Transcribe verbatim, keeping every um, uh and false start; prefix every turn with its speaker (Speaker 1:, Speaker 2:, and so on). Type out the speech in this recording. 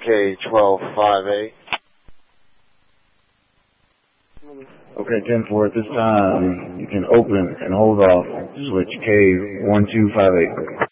Speaker 1: K twelve five eight.
Speaker 2: Okay, ten four, at this time, you can open and hold off switch K one two five eight.